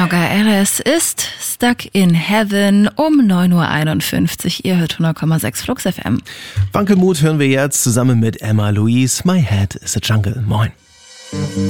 Gaga Alice ist Stuck in Heaven um 9.51 Uhr. Ihr hört 100,6 Flux FM. Wankelmut hören wir jetzt zusammen mit Emma Louise. My Head is a Jungle. Moin.